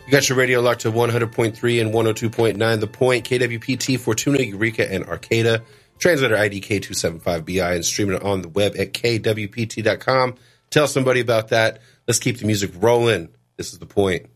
You got your radio locked to 100.3 and 102.9 The Point, KWPT, Fortuna, Eureka, and Arcata. Translator ID K275BI, and streaming it on the web at kwpt.com. Tell somebody about that. Let's keep the music rolling. This is The Point.